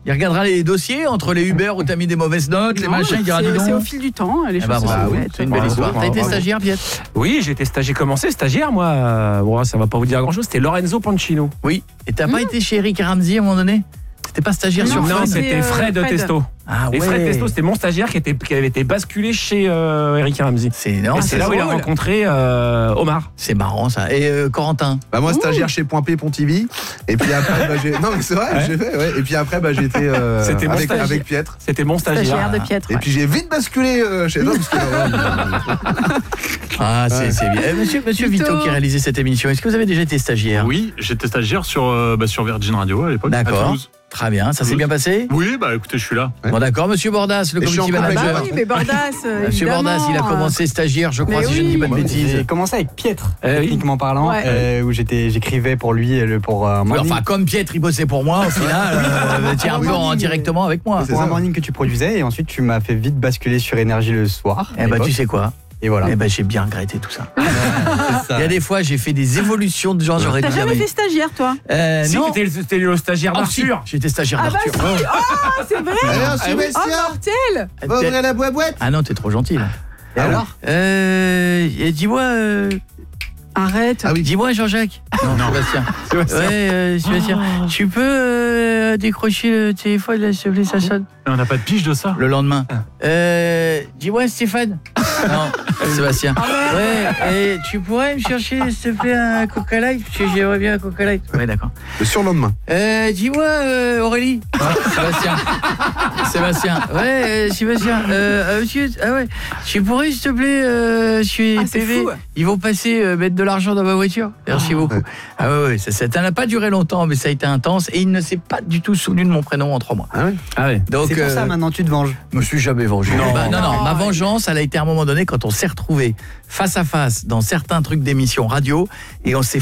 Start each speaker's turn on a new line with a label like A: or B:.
A: Il regardera les dossiers entre les Uber où t'as mis des mauvaises notes, les machins, il dira dis donc.
B: C'est au fil du temps, les choses se sont faites.
A: C'est une belle histoire. T'as été stagiaire, Pietre?
C: Oui, j'ai été stagiaire moi. Bon, ça va pas vous dire grand-chose, c'était Lorenzo Pancino.
A: Oui, et t'as pas été chez Eric Ramsey à un moment donné? C'était pas stagiaire sur Fun?
C: Non, c'était Fred Testo.
A: Ah ouais.
C: Et Fred Testo, c'était mon stagiaire qui avait été basculé chez Eric Ramsey.
A: C'est énorme.
C: Et c'est là où il a rencontré Omar.
A: C'est marrant ça. Et Corentin?
D: Bah moi stagiaire chez Point P Pontivy. Et puis après j'ai non mais c'est vrai, j'ai fait ouais. Et puis après j'étais avec Pietre.
C: C'était mon stagiaire
B: de Pietre.
D: Et puis j'ai vite basculé chez toi parce que
A: c'est bien. Monsieur Vito qui réalisait cette émission. Est-ce que vous avez déjà été stagiaire?
E: Oui, j'étais stagiaire sur Virgin Radio à l'époque.
A: D'accord.
E: À Toulouse.
A: Très bien, ça s'est bien passé?
E: Oui, bah écoutez, je suis là.
A: Bon d'accord, monsieur Bordas, le community manager.
B: Oui, mais Bordas,
A: Monsieur Bordas, il a commencé stagiaire, je crois, si je ne dis pas de bêtises.
F: J'ai commencé avec Pietre, techniquement parlant, où j'écrivais pour lui pour un morning.
A: Enfin, comme Pietre, il bossait pour moi, au final, tiens un peu directement avec moi.
F: Pour un morning que tu produisais, et ensuite tu m'as fait vite basculer sur Énergie le soir.
A: Eh bah tu sais quoi?
F: Et voilà.
A: Eh ben j'ai bien regretté tout ça. Il y a des fois j'ai fait des évolutions de genre j'aurais
B: T'as
A: dit
B: jamais fait stagiaire toi?
C: Si,
A: non.
C: t'étais le stagiaire d'Arthur.
A: J'étais stagiaire d'Arthur.
B: Ah bah si. Oh, c'est vrai.
D: Alors
B: Oh
D: Sébastien,
B: mortel.
D: va ouvrir la boîte.
A: Ah non, t'es trop gentil là.
F: Et alors
A: Dis-moi
B: Arrête.
A: Ah oui, dis-moi Jean-Jacques. Non, Sébastien. Ouais, Sébastien. Tu peux décrocher le téléphone là, s'il te plaît, ça sonne.
E: On n'a pas de pige de ça.
A: Le lendemain. Dis-moi Stéphane. Non, Sébastien. Ouais, tu pourrais me chercher s'il te plaît un Coca Light parce que j'aimerais bien un Coca Light. Ouais, d'accord.
D: Le surlendemain.
A: Dis-moi Aurélie. Sébastien. Ouais, Sébastien. Monsieur, ouais. Tu pourrais s'il te plaît je suis PV. Ils vont passer mettre de l'argent dans ma voiture. Merci beaucoup. Ouais. Ah ouais, ça n'a pas duré longtemps mais ça a été intense et il ne s'est pas du tout souvenu de mon prénom en 3 mois.
D: Ah ouais.
A: Ah ouais. Donc
F: c'est pour ça maintenant tu te venges.
A: Je me suis jamais vengé. Non, ma vengeance, elle a été à un moment donné quand on s'est retrouvés face à face dans certains trucs d'émissions radio et on s'est